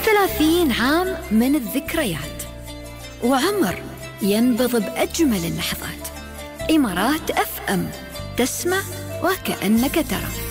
30 عام من الذكريات وعمر ينبض بأجمل اللحظات. إمارات FM، تسمع وكأنك ترى.